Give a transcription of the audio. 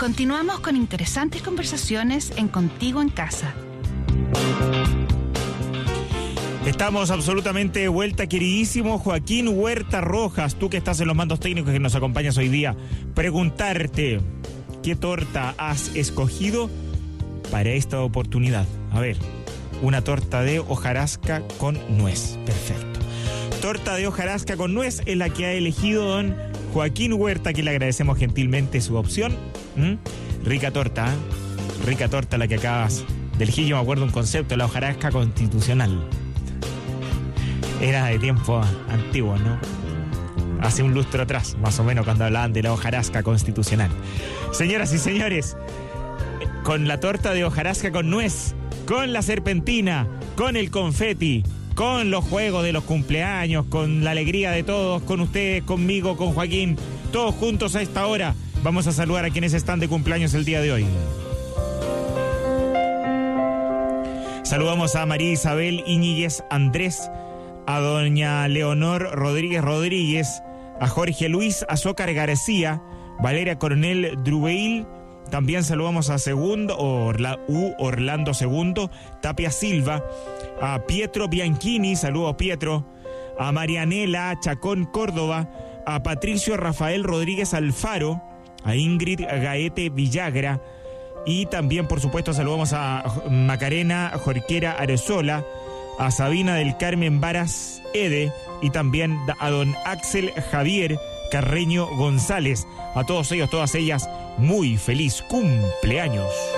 Continuamos con interesantes conversaciones en Contigo en Casa. Estamos absolutamente de vuelta, queridísimo Joaquín Huerta Rojas, tú que estás en los mandos técnicos que nos acompañas hoy día, preguntarte, ¿qué torta has escogido para esta oportunidad? A ver, una torta de hojarasca con nuez, perfecto. Torta de hojarasca con nuez es la que ha elegido don Joaquín Huerta, que le agradecemos gentilmente su opción. Rica torta, ¿eh? Rica torta la que acabas de elegir. Yo me acuerdo un concepto, la hojarasca constitucional. Era de tiempo antiguo, ¿no? Hace un lustro atrás, más o menos, cuando hablaban de la hojarasca constitucional. Señoras y señores, con la torta de hojarasca con nuez, con la serpentina, con el confeti, con los juegos de los cumpleaños, con la alegría de todos, con ustedes, conmigo, con Joaquín, todos juntos a esta hora, vamos a saludar a quienes están de cumpleaños el día de hoy. Saludamos a María Isabel Íñiguez Andrés, a doña Leonor Rodríguez, a Jorge Luis Azócar García, Valeria Coronel Drubeil. También saludamos a Orlando Segundo, Tapia Silva, a Pietro Bianchini, saludos Pietro, a Marianela Chacón Córdoba, a Patricio Rafael Rodríguez Alfaro, a Ingrid Gaete Villagra, y también, por supuesto, saludamos a Macarena Jorquera Arezola, a Sabina del Carmen Varas Ede, y también a don Axel Javier Carreño González. A todos ellos, todas ellas, muy feliz cumpleaños.